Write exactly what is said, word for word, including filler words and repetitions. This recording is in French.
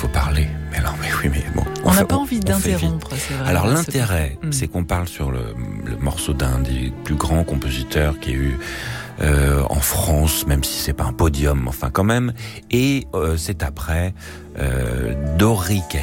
faut parler. Mais alors, mais oui, mais bon. On n'a fait, pas on, envie on d'interrompre, c'est vrai. Alors l'intérêt, mmh. c'est qu'on parle sur le, le morceau d'un des plus grands compositeurs qui a eu euh, en France, même si c'est pas un podium, enfin quand même. Et euh, c'est après euh, Doricaï